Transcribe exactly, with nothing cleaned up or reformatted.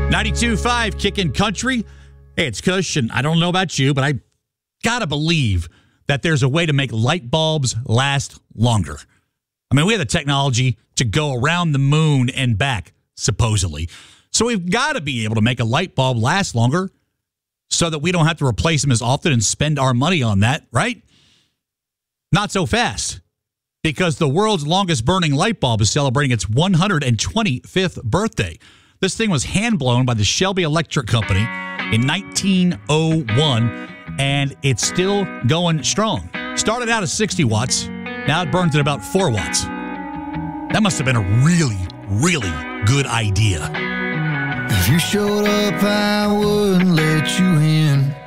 ninety-two point five Kickin' Country. Hey, it's Kush, and I don't know about you, but I gotta believe that there's a way to make light bulbs last longer. I mean, we have the technology to go around the moon and back, supposedly. So we've got to be able to make a light bulb last longer so that we don't have to replace them as often and spend our money on that, right? Not so fast, because the world's longest burning light bulb is celebrating its one hundred twenty-fifth birthday. This thing was hand-blown by the Shelby Electric Company in nineteen oh one, and it's still going strong. Started out at sixty watts. Now it burns at about four watts. That must have been a really, really good idea. If you showed up, I wouldn't let you in.